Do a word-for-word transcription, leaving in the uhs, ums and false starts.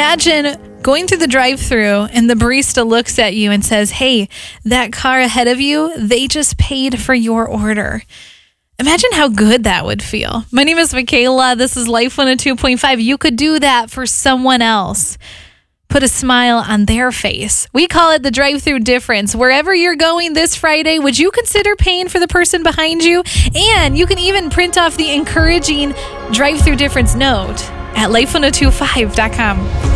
Imagine going through the drive-thru and the barista looks at you and says, hey, that car ahead of you, they just paid for your order. Imagine how good that would feel. My name is Michaela. This is Life one oh two point five. You could do that for someone else. Put a smile on their face. We call it the drive-thru difference. Wherever you're going this Friday, would you consider paying for the person behind you? And you can even print off the encouraging drive-thru difference note at life one oh two five dot com.